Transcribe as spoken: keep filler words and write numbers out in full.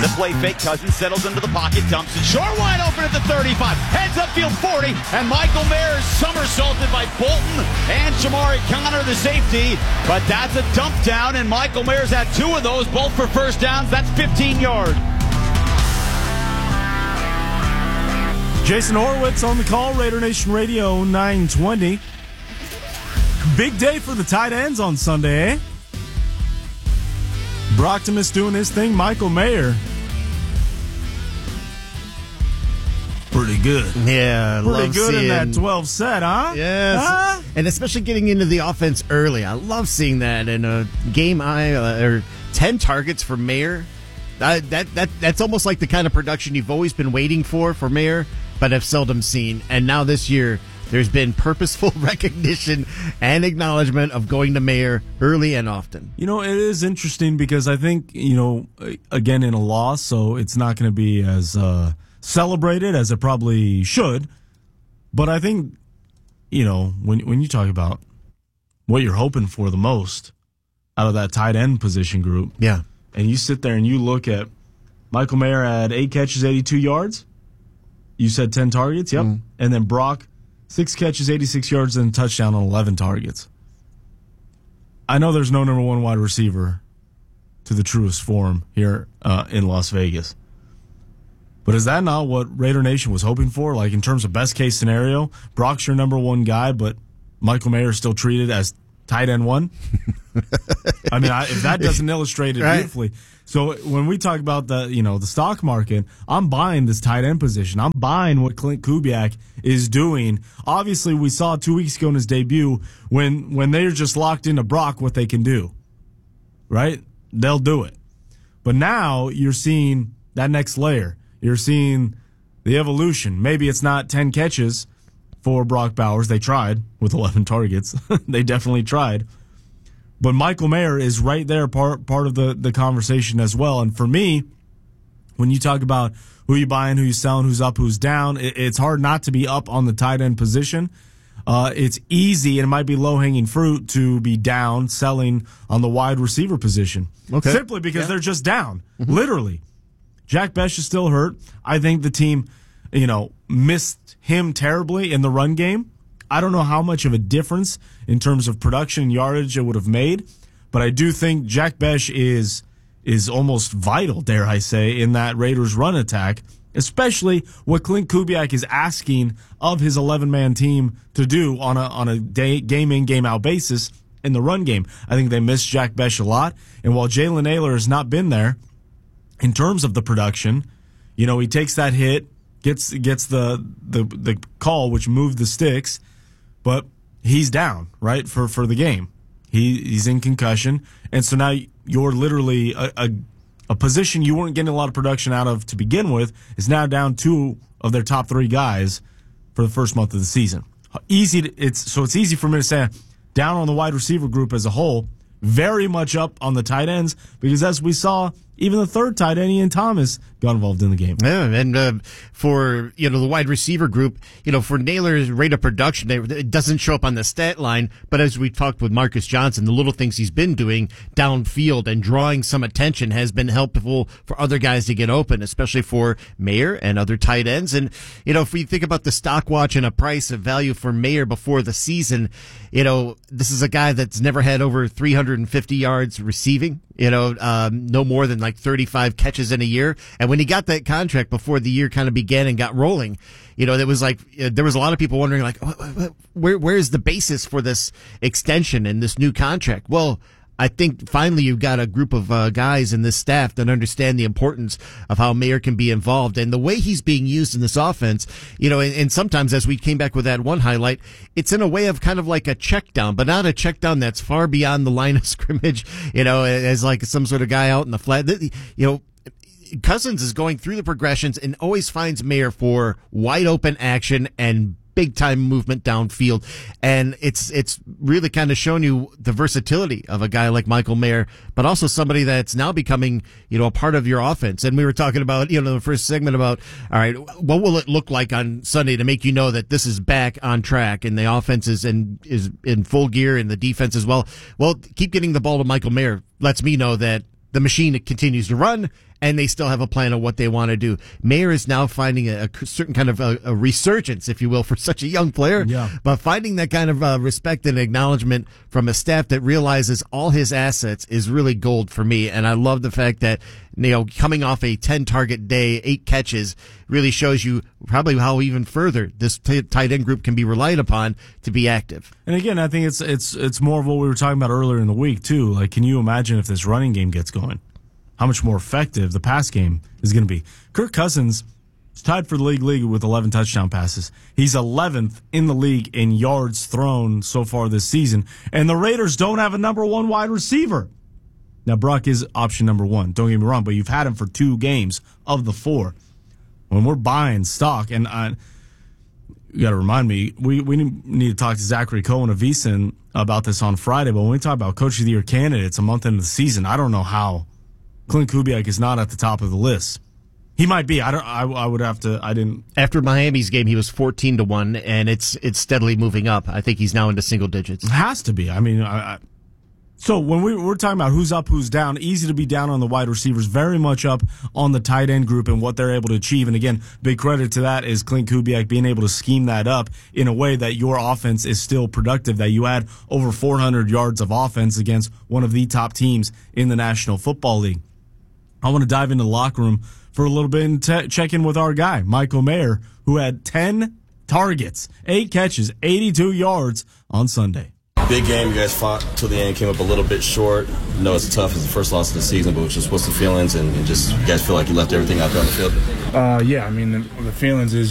The play fake, Cousins settles into the pocket, dumps it short, wide open at the thirty-five, heads upfield forty, and Michael Mayer is somersaulted by Bolton and Shamari Connor, the safety. But that's a dump down, and Michael Mayer's had two of those, both for first downs. That's fifteen yards. Jason Horwitz on the call, Raider Nation Radio nine twenty. Big day for the tight ends on Sunday, eh? Brocktimus doing his thing, Michael Mayer. Pretty good. Yeah, Pretty love good seeing, in that twelve set, huh? Yes. Huh? And especially getting into the offense early. I love seeing that in a game high, uh, or ten targets for Mayer. Uh, that that That's almost like the kind of production you've always been waiting for for Mayer, but have seldom seen. And now this year, there's been purposeful recognition and acknowledgement of going to Mayer early and often. You know, it is interesting because I think, you know, again, in a loss, so it's not going to be as uh, celebrated as it probably should. But I think, you know, when when you talk about what you're hoping for the most out of that tight end position group, yeah, and you sit there and you look at Michael Mayer had eight catches, eighty-two yards. You said ten targets, yep. Mm. And then Brock, six catches, eighty-six yards, and a touchdown on eleven targets. I know there's no number one wide receiver to the truest form here uh, in Las Vegas. But is that not what Raider Nation was hoping for? Like, in terms of best case scenario, Brock's your number one guy, but Michael Mayer is still treated as tight end one? I mean, I, if that doesn't illustrate it right. beautifully. So when we talk about the, you know, the stock market, I'm buying this tight end position. I'm buying what Clint Kubiak is doing. Obviously, we saw two weeks ago in his debut when when they're just locked into Brock what they can do, right? They'll do it. But now you're seeing that next layer. You're seeing the evolution. Maybe it's not ten catches for Brock Bowers. They tried with eleven targets. They definitely tried. But Michael Mayer is right there, part part of the, the conversation as well. And for me, when you talk about who you buying, who you selling, who's up, who's down, it, it's hard not to be up on the tight end position. Uh, it's easy, and it might be low-hanging fruit to be down selling on the wide receiver position. Okay. Simply because yeah. they're just down, mm-hmm. literally. Jack Bech is still hurt. I think the team, you know, missed him terribly in the run game. I don't know how much of a difference in terms of production and yardage it would have made, but I do think Jack Bech is is almost vital, dare I say, in that Raiders run attack, especially what Clint Kubiak is asking of his eleven-man team to do on a on a day, game-in, game-out basis in the run game. I think they miss Jack Bech a lot, and while Jalen Naylor has not been there in terms of the production, you know, he takes that hit, gets gets the the, the call, which moved the sticks, but he's down, right, for, for the game. He He's in concussion, and so now you're literally a, a, a position you weren't getting a lot of production out of to begin with is now down two of their top three guys for the first month of the season. Easy to, it's So it's easy for me to say down on the wide receiver group as a whole, very much up on the tight ends, because as we saw, even the third tight end, Ian Thomas, got involved in the game. Yeah, and uh, for, you know, the wide receiver group, you know, for Naylor's rate of production, it doesn't show up on the stat line, but as we talked with Marcus Johnson, the little things he's been doing downfield and drawing some attention has been helpful for other guys to get open, especially for Mayer and other tight ends. And, you know, if we think about the stock watch and a price of value for Mayer before the season, you know, this is a guy that's never had over three hundred fifty yards receiving, you know, um, no more than like thirty-five catches in a year. And when he got that contract before the year kind of began and got rolling, you know, there was like, there was a lot of people wondering, like, where, where's the basis for this extension and this new contract? Well, I think finally you've got a group of uh, guys in this staff that understand the importance of how Mayer can be involved and the way he's being used in this offense. You know, and, and sometimes as we came back with that one highlight, it's in a way of kind of like a check down, but not a check down that's far beyond the line of scrimmage, you know, as like some sort of guy out in the flat. You know, Cousins is going through the progressions and always finds Mayer for wide open action and big time movement downfield. And it's it's really kind of shown you the versatility of a guy like Michael Mayer, but also somebody that's now becoming, you know, a part of your offense. And we were talking about, you know, the first segment about, all right, what will it look like on Sunday to make you know that this is back on track and the offense is in, is in full gear and the defense as well? Well, keep getting the ball to Michael Mayer lets me know that the machine continues to run, and they still have a plan of what they want to do. Mayer is now finding a, a certain kind of a, a resurgence, if you will, for such a young player. Yeah. But finding that kind of uh, respect and acknowledgement from a staff that realizes all his assets is really gold for me. And I love the fact that, you know, coming off a ten-target day, eight catches, really shows you probably how even further this t- tight end group can be relied upon to be active. And again, I think it's it's it's more of what we were talking about earlier in the week, too. Like, can you imagine if this running game gets going? How much more effective the pass game is going to be. Kirk Cousins is tied for the league league with eleven touchdown passes. He's eleventh in the league in yards thrown so far this season. And the Raiders don't have a number one wide receiver. Now, Brock is option number one. Don't get me wrong, but you've had him for two games of the four. When we're buying stock, and I, you got to remind me, we, we need to talk to Zachary Cohen of VSiN about this on Friday, but when we talk about Coach of the Year candidates a month into the season, I don't know how Clint Kubiak is not at the top of the list. He might be. I don't. I, I would have to. I didn't. After Miami's game, he was fourteen to one, and it's it's steadily moving up. I think he's now into single digits. It has to be. I mean, I, I, so when we, we're talking about who's up, who's down, easy to be down on the wide receivers, very much up on the tight end group and what they're able to achieve. And again, big credit to that is Clint Kubiak being able to scheme that up in a way that your offense is still productive, that you had over four hundred yards of offense against one of the top teams in the National Football League. I want to dive into the locker room for a little bit and te- check in with our guy, Michael Mayer, who had ten targets, eight catches, eighty-two yards on Sunday. Big game. You guys fought till the end, came up a little bit short. I know it's tough. It's the first loss of the season, but just what's the feelings? And, and just you guys feel like you left everything out there on the field? Uh, yeah, I mean, the, the feelings is